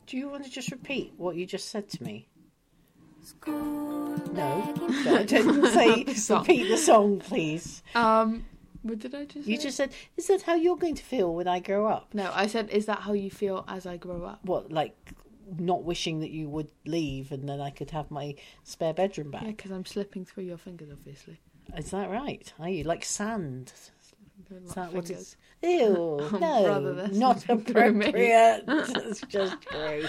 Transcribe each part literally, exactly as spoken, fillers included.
Do you want to just repeat what you just said to me? No, I didn't say the repeat the song, please. Um, what did I just say? You just said, is that how you're going to feel when I grow up? No, I said, is that how you feel as I grow up? What, like not wishing that you would leave and then I could have my spare bedroom back? Yeah, because I'm slipping through your fingers, obviously. Is that right? Are you like sand? Is that what it's... Ew, Oh, no, brother, not appropriate. It's just gross.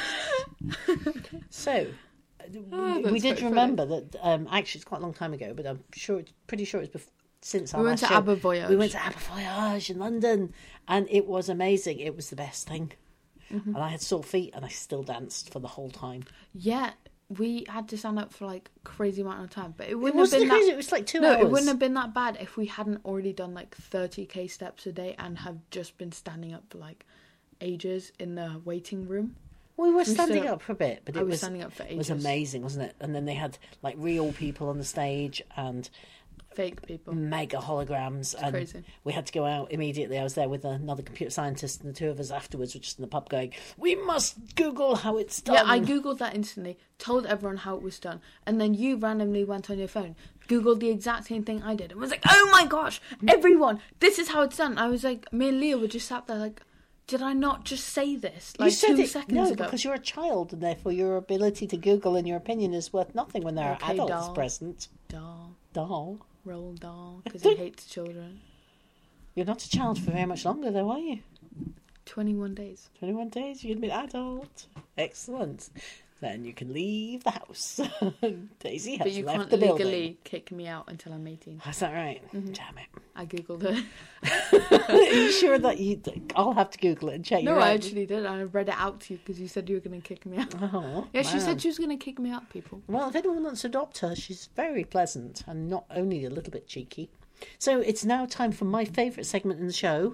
So, Oh, we did quite remember that, um, actually it's quite a long time ago, but I'm sure, pretty sure it was before, since our We went last to show. Aber Voyage. We went to Aber Voyage in London, and it was amazing. It was the best thing. Mm-hmm. And I had sore feet, and I still danced for the whole time. Yeah, we had to stand up for like crazy amount of time, but it wouldn't It wasn't have been crazy, that... it was like two no, hours. it wouldn't have been that bad if we hadn't already done like thirty k steps a day and have just been standing up for like ages in the waiting room. We were We standing still- up for a bit, but I it was was standing up for It was ages. amazing, wasn't it? And then they had like real people on the stage and Fake people. mega holograms, and crazy. we had to go out immediately. I was there with another computer scientist, and the two of us afterwards were just in the pub going, "We must Google how it's done." Yeah, I googled that instantly, told everyone how it was done, and then you randomly went on your phone, googled the exact same thing I did, and was like, "Oh my gosh, everyone, this is how it's done." I was like, me and Leah were just sat there like, did I not just say this like you said two it, seconds no, ago? because you're a child, and therefore your ability to Google and your opinion is worth nothing when there Okay, are adults doll. present. Doll, Doll, roll doll, because he hates children. you're not a child for very much longer, though, are you? Twenty-one days. twenty-one days, you can be an adult. Excellent. Then you can leave the house. Daisy has But you left can't the legally building. kick me out until I'm eighteen. Is that right? Mm-hmm. Damn it. I googled it. Are you sure that you... I'll have to Google it and check No, you're I right. actually did. I read it out to you because you said you were going to kick me out. Oh, Yeah, she man. said she was going to kick me out, people. Well, if anyone wants to adopt her, she's very pleasant and not only a little bit cheeky. So it's now time for my favourite segment in the show.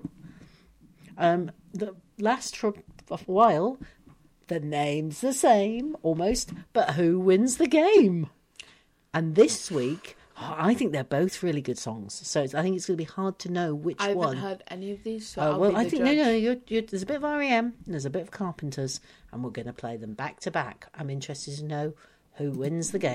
Um, that lasts for a while. The name's the same, almost, but who wins the game? And this week, oh, I think they're both really good songs. So it's, I think it's going to be hard to know which I haven't one. heard any of these, so Oh, I'll well, be the I think judge. no, no. You're, you're, there's a bit of R E M, and there's a bit of Carpenters, and we're going to play them back to back. I'm interested to know who wins the game.